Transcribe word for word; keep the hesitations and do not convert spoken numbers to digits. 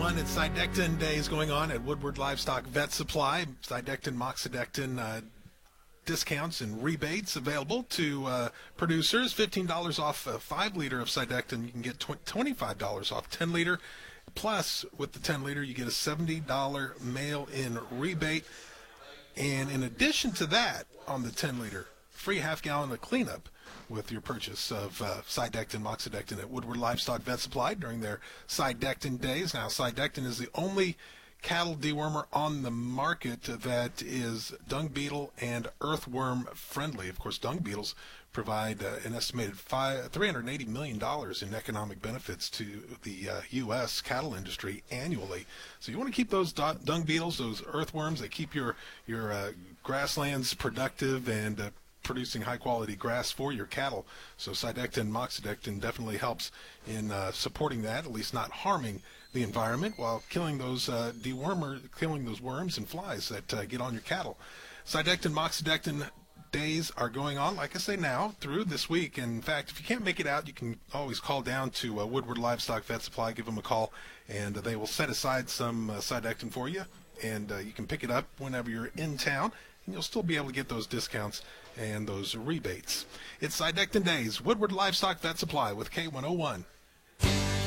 one. It's Cydectin Days going on at Woodward Livestock Vet Supply. Cydectin, Moxidectin uh, discounts and rebates available to uh, producers. fifteen dollars off a five liter of Cydectin. You can get twenty-five dollars off ten liter. Plus, with the ten liter, you get a seventy dollars mail-in rebate. And in addition to that, on the ten liter, free half gallon of cleanup with your purchase of uh, Cydectin, Moxidectin at Woodward Livestock Vet Supply during their Cydectin Days. Now, Cydectin is the only cattle dewormer on the market that is dung beetle and earthworm friendly. Of course, dung beetles provide uh, an estimated five, three hundred eighty million dollars in economic benefits to the uh, U S cattle industry annually. So you want to keep those dung beetles, those earthworms, that keep your, your uh, grasslands productive and uh, producing high-quality grass for your cattle. So Cydectin, Moxidectin definitely helps in uh, supporting that, at least not harming the environment, while killing those uh, dewormer, killing those worms and flies that uh, get on your cattle. Cydectin, Moxidectin days are going on, like I say, now through this week. And in fact, if you can't make it out, you can always call down to uh, Woodward Livestock Vet Supply, give them a call, and uh, they will set aside some uh, Cydectin for you, and uh, you can pick it up whenever you're in town, and you'll still be able to get those discounts and those rebates. It's Cydectin Days, Woodward Livestock Vet Supply with K one oh one.